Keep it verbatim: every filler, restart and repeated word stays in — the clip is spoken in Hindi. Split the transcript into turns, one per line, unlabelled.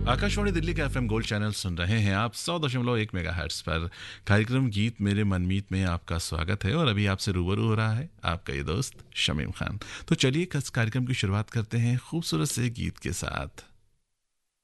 आकाशवाणी दिल्ली का एफएम गोल्ड चैनल सुन रहे हैं आप सौ दशमलव एक मेगाहर्ट्ज पर। कार्यक्रम गीत मेरे मनमीत में आपका स्वागत है और अभी आपसे रूबरू हो रहा है आपका ये दोस्त शमीम खान। तो चलिए इस कार्यक्रम की शुरुआत करते हैं खूबसूरत से गीत के साथ।